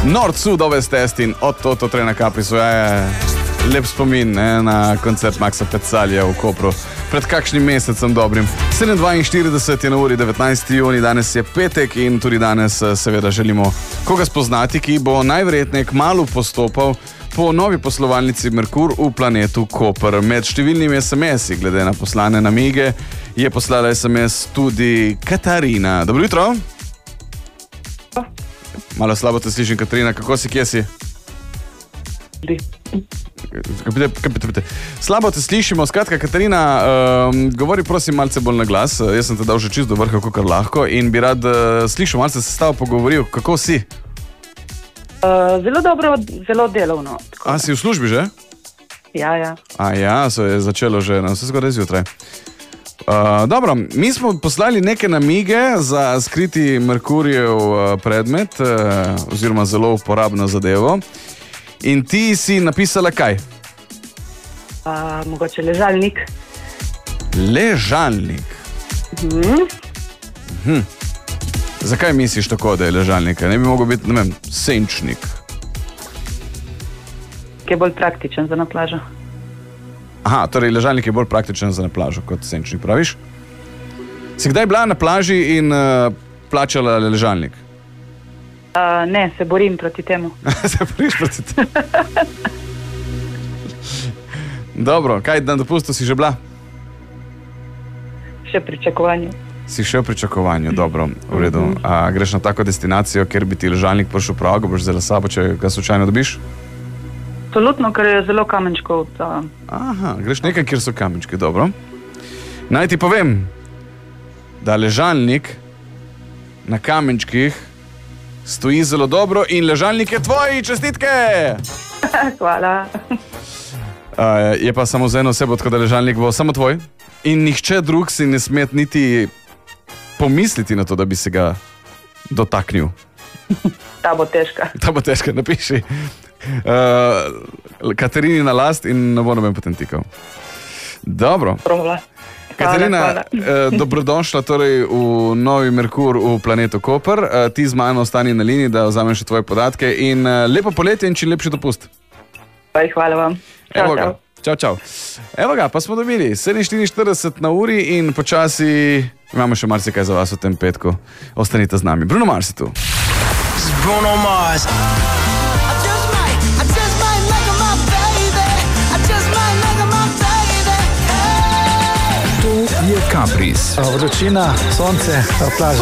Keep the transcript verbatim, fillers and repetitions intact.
Nord Sud ove stestin od Toto Trena Caprisu je lep spomin ne, na koncert Maxa Pezzalija v Kopru pred kakšnim mesecem dobrim. sedem dvainštirideset je na uri devetnajsti junij, danes je petek in tudi danes seveda želimo koga spoznati, ki bo najverjetneje kmalu postopal po novi poslovalnici Merkur v planetu Koper. Med številnimi es em esi, glede na poslane namige, je poslala es em es tudi Katarina. Dobro jutro. Malo slabo te slišim, Katarina. Kako si, kje si? Kapite, kapite, kapite. Slabo te slišimo. Skratka, Katarina, um, govori prosim malce bolj na glas. Jaz sem te dal že čist do vrha, kakor lahko in bi rad uh, slišal, malce se s tabo pogovoril. Kako si? Uh, zelo dobro, zelo delovno. A si v službi že? Ja, ja. A ja, se je začelo že na vse skoraj zjutraj. Uh, dobro, mi smo poslali neke namige za skriti Merkurjev uh, predmet, uh, oziroma zelo uporabno zadevo. In ti si napisala kaj? Uh, mogoče ležalnik. Ležalnik? Mhm. Mhm. Zakaj misliš tako, da je ležalnik? Ne bi mogel biti, ne vem, senčnik? Ki je bolj praktičen za na plažo. Aha, torej ležalnik je bolj praktičen za na plažo kot senčnik, praviš? Si kdaj bila na plaži in uh, plačala ležalnik? Uh, ne, se borim proti temu. Se boriš proti temu? Dobro, kaj na dopustu si že bila? Še pričakovanju. Si še v pričakovanju, dobro, v redu. A greš na tako destinacijo, kjer bi ti ležalnik prišel prav, ga boš vzela s sabo, če ga slučajno dobiš? Absolutno, ker je zelo kamenčkov. Da... Aha, greš nekaj, kjer so kamenčki, dobro. Naj ti povem, da ležalnik na kamenčkih stoji zelo dobro in ležalnik je tvoj, čestitke! Hvala. Uh, je pa samo za eno osebo, tako da ležalnik bo samo tvoj in nihče drug si ne sme niti pomisliti na to, da bi se ga dotaknil. Ta bo težka. Ta bo težka, napiši. Uh, Katarini na last in ne bo noben potem tikal. Dobro. Hvala. Katarina, hvala. Uh, dobrodošla torej v novi Merkur v planetu Koper. Uh, ti z mano ostani na liniji, da vzamem še tvoje podatke in uh, lepo poletje in čim lepši dopust. Hvala vam. Čau, Evo ga. čau. Čau, čau. Evo ga, pa smo dobili sedem štiriinštirideset na uri in počasi imamo še marsikaj za vas v tem petku. Ostanite z nami. Bruno Mars je tu. Bruno Mars. To je Kapris. Vročina, sonce, plaža.